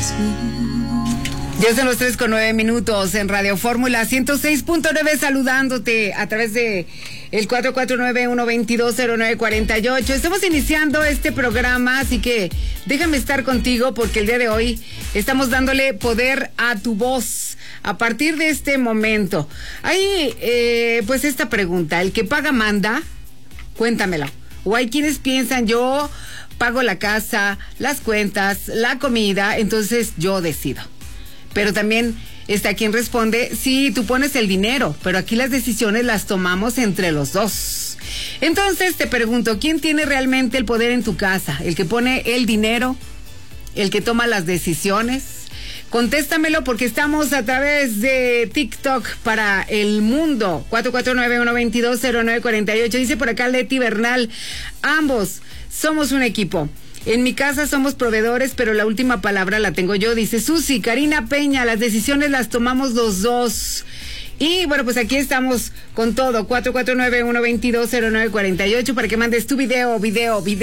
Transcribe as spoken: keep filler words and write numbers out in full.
Ya son los tres con nueve minutos en Radio Fórmula ciento seis punto nueve, saludándote a través de el cuatro cuatro nueve, uno dos dos, cero nueve cuatro ocho. Estamos iniciando este programa, así que déjame estar contigo porque el día de hoy estamos dándole poder a tu voz. A partir de este momento, hay eh, pues esta pregunta: ¿el que paga manda? Cuéntamelo. O hay quienes piensan, yo pago la casa, las cuentas, la comida, entonces yo decido. Pero también está quien responde, sí, tú pones el dinero, pero aquí las decisiones las tomamos entre los dos. Entonces te pregunto, ¿quién tiene realmente el poder en tu casa? ¿El que pone el dinero? ¿El que toma las decisiones? Contéstamelo porque estamos a través de TikTok para el mundo. cuatro cuatro nueve, uno dos dos, cero nueve cuatro ocho. Dice por acá Leti Bernal, ambos somos un equipo. En mi casa somos proveedores, pero la última palabra la tengo yo, dice Susi. Karina Peña, las decisiones las tomamos los dos. Y bueno, pues aquí estamos con todo. cuatro cuatro nueve, uno dos dos, cero nueve cuatro ocho para que mandes tu video, video, video.